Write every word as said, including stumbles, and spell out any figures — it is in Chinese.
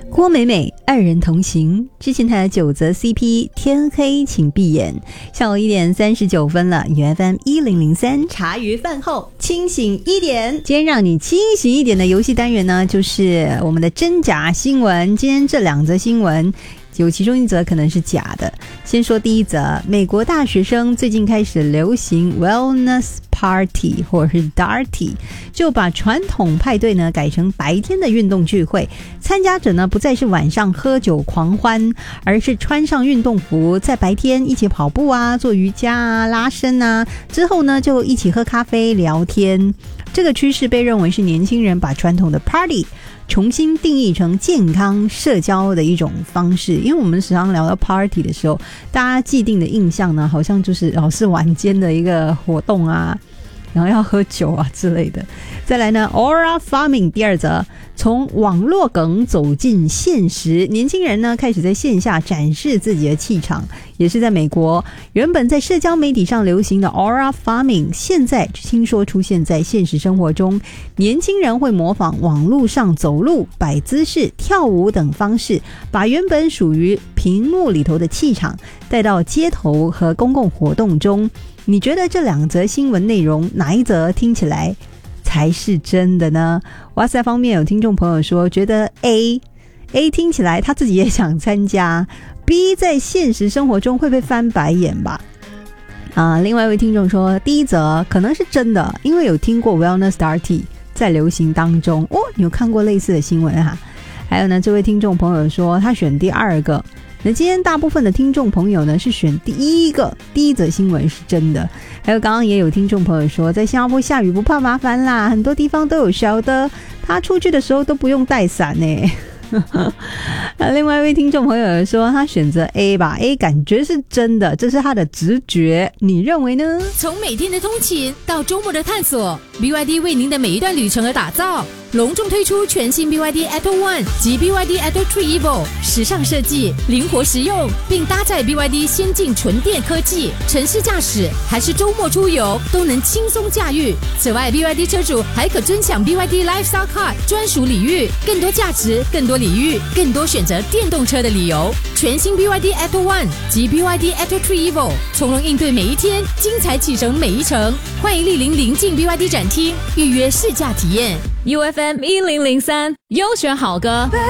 郭美美二人同行，之前台的九则 C P 天黑请闭眼。下午一点三十九分了 ，U F M 一零零三茶余饭后清醒一点。今天让你清醒一点的游戏单元呢，就是我们的真假新闻。今天这两则新闻，有其中一则可能是假的。先说第一则，美国大学生最近开始流行 wellness party 或者是 darty， 就把传统派对呢改成白天的运动聚会，参加者呢不再是晚上喝酒狂欢，而是穿上运动服，在白天一起跑步啊、做瑜伽啊、拉伸啊，之后呢就一起喝咖啡聊天。这个趋势被认为是年轻人把传统的 party重新定义成健康社交的一种方式。因为我们时常聊到 party 的时候，大家既定的印象呢，好像就是老是晚间的一个活动啊，然后要喝酒啊之类的。再来呢 Aura Farming 第二则，从网络梗走进现实，年轻人呢开始在线下展示自己的气场。也是在美国，原本在社交媒体上流行的 Aura Farming， 现在听说出现在现实生活中。年轻人会模仿网络上走路、摆姿势、跳舞等方式，把原本属于屏幕里头的气场带到街头和公共活动中。你觉得这两则新闻内容哪一则听起来才是真的呢？哇塞，方面有听众朋友说觉得 A A 听起来他自己也想参加， B 在现实生活中会被翻白眼吧。啊，另外一位听众说第一则可能是真的，因为有听过 wellness darty 在流行当中。哦，你有看过类似的新闻哈？还有呢，这位听众朋友说他选第二个。那今天大部分的听众朋友呢是选第一个，第一则新闻是真的。还有刚刚也有听众朋友说，在新加坡下雨不怕麻烦啦，很多地方都有小的，他出去的时候都不用带伞呢。另外一位听众朋友说他选择 A 吧， A 感觉是真的，这是他的直觉，你认为呢？ 从每天的通勤到周末的探索， B Y D 为您的每一段旅程而打造，隆重推出全新 B Y D Atto One 及 B Y D Atto Three Evo， 时尚设计，灵活实用，并搭载 B Y D 先进纯电科技，城市驾驶还是周末出游都能轻松驾驭。此外 B Y D 车主还可尊享 B Y D Lifestyle Card 专属礼遇，更多价值，更多礼遇，更多选择电动车的理由。全新 B Y D Atto One 及 B Y D Atto Three Evo， 从容应对每一天，精彩启程每一程。欢迎莅临临近 B Y D 展厅预约试驾体验。U F M 一零零三优选好歌。